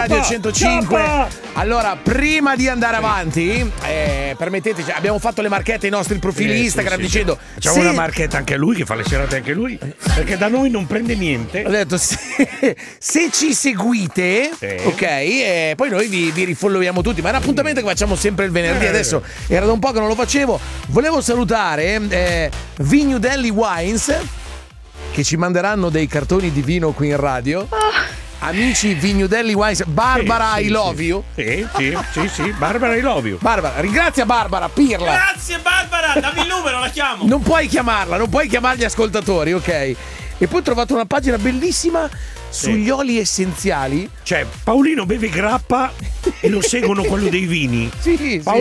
Radio 105. Allora, prima di andare avanti, permetteteci, abbiamo fatto le marchette ai nostri profili Instagram dicendo facciamo una marchetta anche a lui, che fa le serate anche lui, perché da noi non prende niente. Ho detto se ci seguite, ok, poi noi vi rifollowiamo tutti, ma è un appuntamento che facciamo sempre il venerdì. Adesso era da un po' che non lo facevo. Volevo salutare Vignudelli Wines, che ci manderanno dei cartoni di vino qui in radio. Amici Vignudelli Wines, Barbara I love you. Sì, Barbara I love you. Barbara, ringrazia Barbara Pirla. Grazie Barbara, dammi il numero, la chiamo. Non puoi chiamarla, non puoi chiamare gli ascoltatori, ok? E poi ho trovato una pagina bellissima sugli oli essenziali. Cioè, Paolino beve grappa e lo seguono quello dei vini. Sì.